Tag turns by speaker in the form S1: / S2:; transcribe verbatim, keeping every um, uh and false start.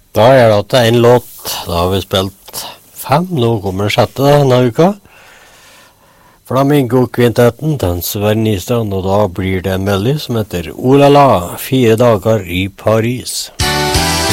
S1: Da er det en låt, da har vi spilt fem, nå kommer sjette denne uka. Flamingo-kvintetten, den Sverre Nystrand, og da blir det en melodi som heter Olala, fire dager i Paris.